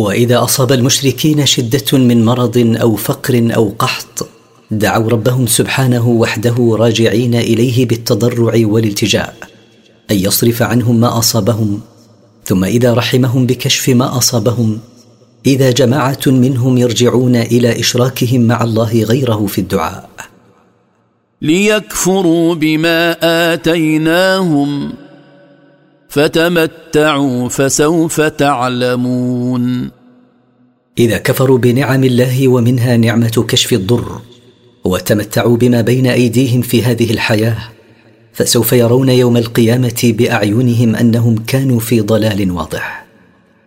وإذا أصاب المشركين شدة من مرض أو فقر أو قحط دعوا ربهم سبحانه وحده راجعين إليه بالتضرع والالتجاء أن يصرف عنهم ما أصابهم، ثم إذا رحمهم بكشف ما أصابهم إذا جماعة منهم يرجعون إلى إشراكهم مع الله غيره في الدعاء. ليكفروا بما آتيناهم فتمتعوا فسوف تعلمون. إذا كفروا بنعم الله ومنها نعمة كشف الضر وتمتعوا بما بين أيديهم في هذه الحياة فسوف يرون يوم القيامة بأعينهم أنهم كانوا في ضلال واضح.